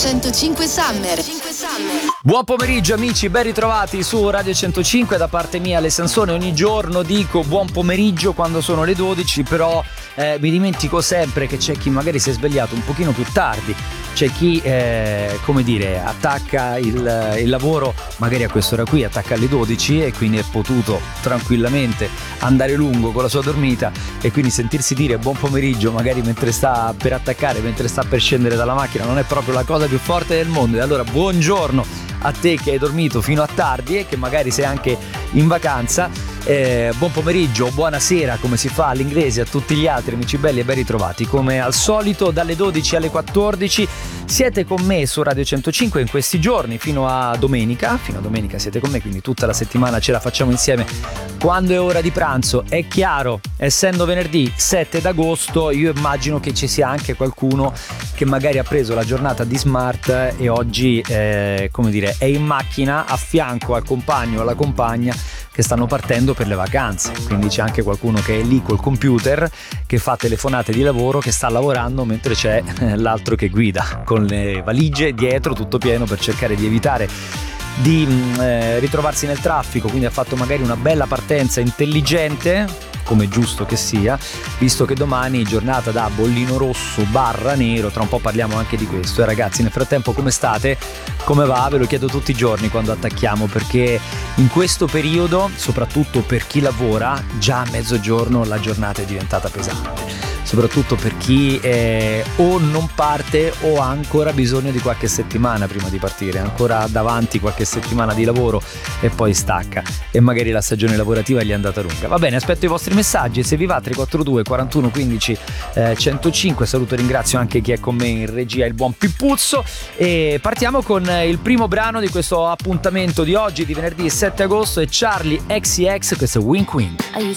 105 Summer. Buon pomeriggio amici, ben ritrovati su Radio 105 da parte mia Ale Sansone. Ogni giorno dico buon pomeriggio quando sono le 12, però mi dimentico sempre che c'è chi magari si è svegliato un pochino più tardi, c'è chi attacca il lavoro magari a quest'ora qui, attacca alle 12 e quindi è potuto tranquillamente andare lungo con la sua dormita e quindi sentirsi dire buon pomeriggio magari mentre sta per attaccare, mentre sta per scendere dalla macchina non è proprio la cosa più forte del mondo. E allora buongiorno a te che hai dormito fino a tardi e che magari sei anche in vacanza. Buon pomeriggio, buonasera come si fa all'inglese a tutti gli altri amici belli e ben ritrovati. Come al solito dalle 12 alle 14 siete con me su Radio 105 in questi giorni fino a domenica siete con me, quindi tutta la settimana ce la facciamo insieme quando è ora di pranzo. È chiaro, essendo venerdì 7 d'agosto, io immagino che ci sia anche qualcuno che magari ha preso la giornata di smart e oggi è in macchina a fianco al compagno o alla compagna che stanno partendo per le vacanze, quindi c'è anche qualcuno che è lì col computer, che fa telefonate di lavoro, che sta lavorando mentre c'è l'altro che guida con le valigie dietro tutto pieno per cercare di evitare di ritrovarsi nel traffico. Quindi ha fatto magari una bella partenza intelligente, come giusto che sia, visto che domani giornata da bollino rosso / nero, tra un po' parliamo anche di questo. E ragazzi, nel frattempo come state? Come va? Ve lo chiedo tutti i giorni quando attacchiamo, perché in questo periodo, soprattutto per chi lavora, già a mezzogiorno la giornata è diventata pesante, soprattutto per chi o non parte o ha ancora bisogno di qualche settimana prima di partire, ancora davanti qualche settimana di lavoro e poi stacca e magari la stagione lavorativa gli è andata lunga. Va bene, aspetto i vostri messaggi, se vi va 342 41 15 105. Saluto e ringrazio anche chi è con me in regia, il buon Pippuzzo, e partiamo con il primo brano di questo appuntamento di oggi, di venerdì 7 agosto, è Charli XCX, questo è Wink Wink.